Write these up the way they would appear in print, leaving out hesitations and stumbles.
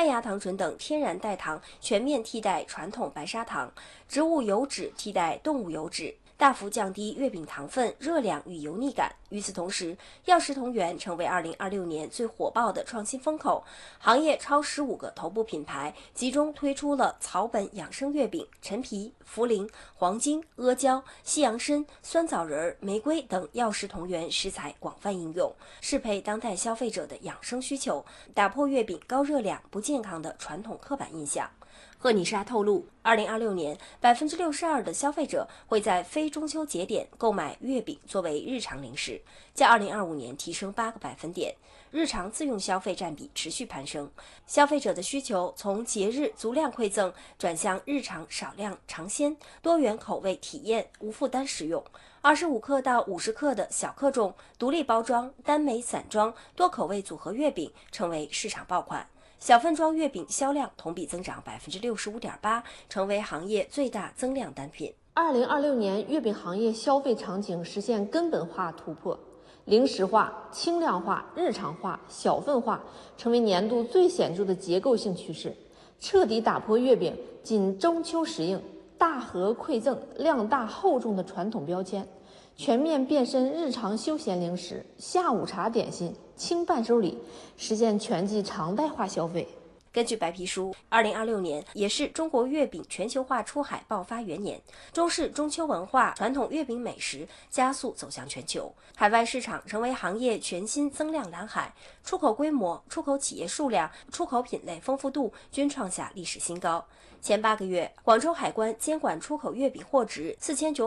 麦芽糖醇等天然代糖全面替代传统白砂糖，植物油脂替代动物油脂，大幅降低月饼糖分、热量与油腻感。与此同时，药食同源成为2026年最火爆的创新风口，行业超15个头部品牌集中推出了草本养生月饼、陈皮、茯苓、黄精、阿胶、西洋参、酸枣仁、玫瑰等药食同源食材广泛应用，适配当代消费者的养生需求，打破月饼高热量、不健康的传统刻板印象。赫妮莎透露，2026年62%的消费者会在非中秋节点购买月饼作为日常零食，较2025年提升8个百分点。日常自用消费占比持续攀升，消费者的需求从节日足量馈赠转向日常少量尝鲜、多元口味体验、无负担使用。25克到50克的小克重、独立包装、单枚散装、多口味组合月饼成为市场爆款。小份装月饼销量同比增长65.8%，成为行业最大增量单品。 2026年月饼行业消费场景实现根本化突破，零食化、轻量化、日常化、小份化成为年度最显著的结构性趋势，彻底打破月饼仅中秋时令、大盒馈赠、量大厚重的传统标签，全面变身日常休闲零食、下午茶点心、轻伴手礼，实现全季常态化消费。 根据白皮书，2026年也是中国月饼全球化出海爆发元年，中式中秋文化、传统月饼美食加速走向全球，海外市场成为行业全新增量蓝海，出口规模、出口企业数量、出口品类丰富度均创下历史新高。前8个月，广州海关监管出口月饼货值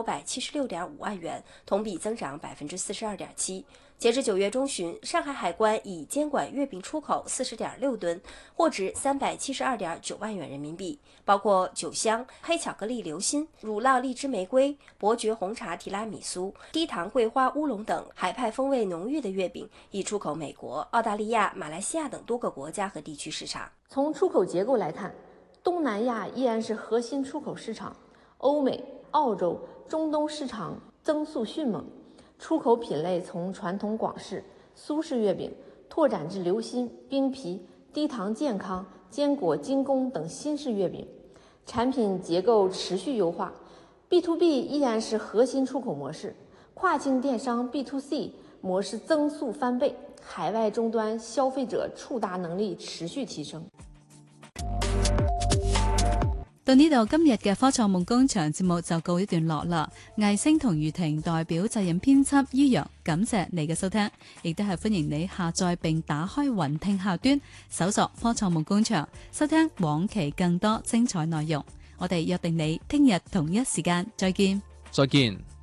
4976.5万元，同比增长42.7%。截至9月中旬，上海海关已监管月饼出口40.6吨，货值372.9万元人民币，包括酒香、黑巧克力流心、乳酪荔枝玫瑰、伯爵红茶提拉米苏、低糖桂花乌龙等海派风味浓郁的月饼，已出口美国、澳大利亚、马来西亚等多个国家和地区市场。 从出口结构来看，东南亚依然是核心出口市场，欧美、澳洲、中东市场增速迅猛。出口品类从传统广式、苏式月饼拓展至流心、冰皮、低糖健康、坚果精工等新式月饼，产品结构持续优化。B2B 依然是核心出口模式，跨境电商 B2C 模式增速翻倍，海外终端消費者觸達能力持續提升。 到呢度，今日嘅科創夢工場節目就告一段落啦。魏星同余婷代表責任編輯于洋，感謝你嘅收聽，亦都係歡迎你下載並打開雲聽客端，搜索科創夢工場，收聽往期更多精彩內容。我哋約定你聽日同一時間再見。 再見。